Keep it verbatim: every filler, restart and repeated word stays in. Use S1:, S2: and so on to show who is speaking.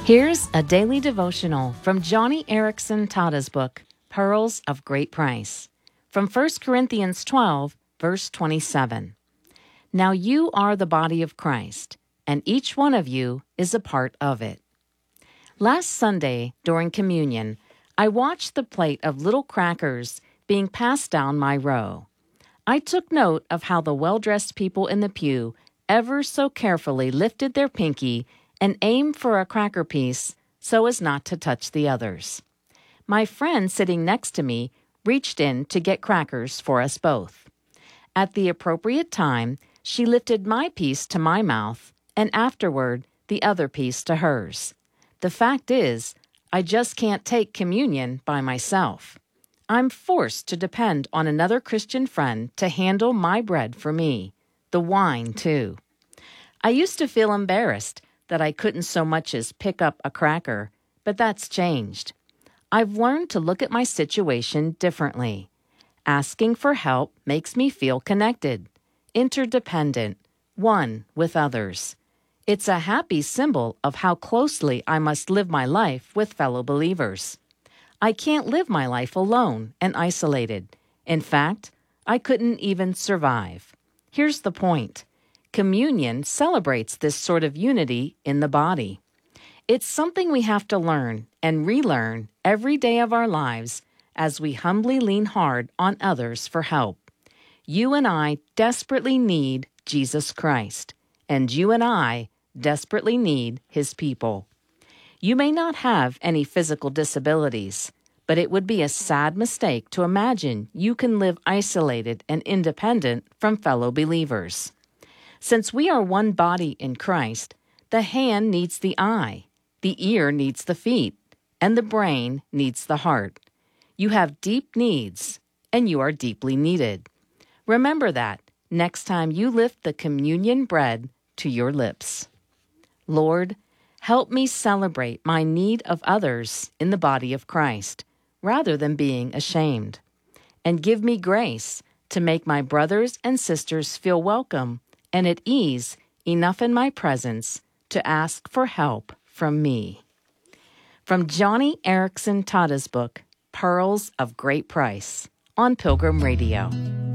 S1: Here's a daily devotional from Joni Eareckson Tada's book, Pearls of Great Price, from First Corinthians twelve, verse twenty-seven. Now you are the body of Christ, and each one of you is a part of it. Last Sunday, during communion, I watched the plate of little crackers being passed down my row. I took note of how the well-dressed people in the pew ever so carefully lifted their pinky and aimed for a cracker piece so as not to touch the others. My friend sitting next to me reached in to get crackers for us both. At the appropriate time, she lifted my piece to my mouth, and afterward, the other piece to hers. The fact is, I just can't take communion by myself. I'm forced to depend on another Christian friend to handle my bread for me, the wine too. I used to feel embarrassed that I couldn't so much as pick up a cracker, but that's changed. I've learned to look at my situation differently. Asking for help makes me feel connected, interdependent, one with others. It's a happy symbol of how closely I must live my life with fellow believers. I can't live my life alone and isolated. In fact, I couldn't even survive. Here's the point. Communion celebrates this sort of unity in the body. It's something we have to learn and relearn every day of our lives as we humbly lean hard on others for help. You and I desperately need Jesus Christ, and you and I desperately need His people. You may not have any physical disabilities, but it would be a sad mistake to imagine you can live isolated and independent from fellow believers. Since we are one body in Christ, the hand needs the eye, the ear needs the feet, and the brain needs the heart. You have deep needs, and you are deeply needed. Remember that next time you lift the communion bread to your lips. Lord, help me celebrate my need of others in the body of Christ, rather than being ashamed. And give me grace to make my brothers and sisters feel welcome and at ease enough in my presence to ask for help from me. From Joni Eareckson Tada's book, Pearls of Great Price, on Pilgrim Radio.